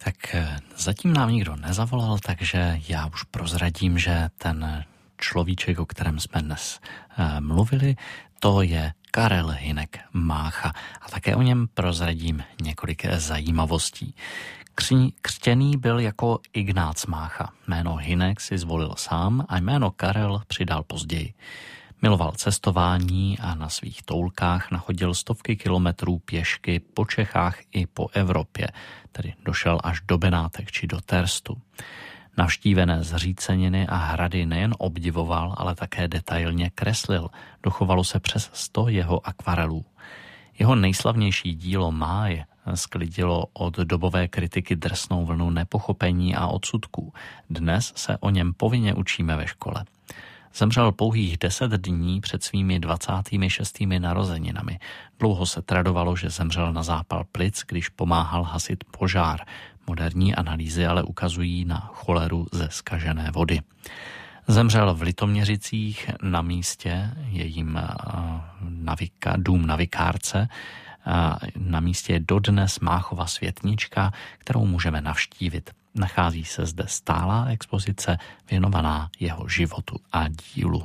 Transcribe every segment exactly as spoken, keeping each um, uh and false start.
Tak zatím nám nikdo nezavolal, takže já už prozradím, že ten človíček, o kterém jsme dnes mluvili, to je Karel Hynek Mácha. A také o něm prozradím několik zajímavostí. Křtěný byl jako Ignác Mácha. Jméno Hynek si zvolil sám a jméno Karel přidal později. Miloval cestování a na svých toulkách nachodil stovky kilometrů pěšky po Čechách i po Evropě, tedy došel až do Benátek či do Terstu. Navštívené zříceniny a hrady nejen obdivoval, ale také detailně kreslil. Dochovalo se přes sto jeho akvarelů. Jeho nejslavnější dílo Máje sklidilo od dobové kritiky drsnou vlnu nepochopení a odsudků. Dnes se o něm povinně učíme ve škole. Zemřel pouhých deset dní před svými dvacátými šestými narozeninami. Dlouho se tradovalo, že zemřel na zápal plic, když pomáhal hasit požár. Moderní analýzy ale ukazují na choleru ze zkažené vody. Zemřel v Litoměřicích na místě, jejím navika, dům na Vikárce. Na místě je dodnes Máchova světnička, kterou můžeme navštívit. Nachází se zde stálá expozice věnovaná jeho životu a dílu.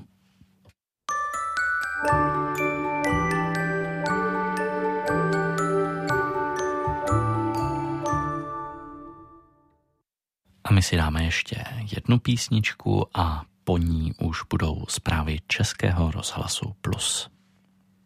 A my si dáme ještě jednu písničku a po ní už budou zprávy Českého rozhlasu Plus.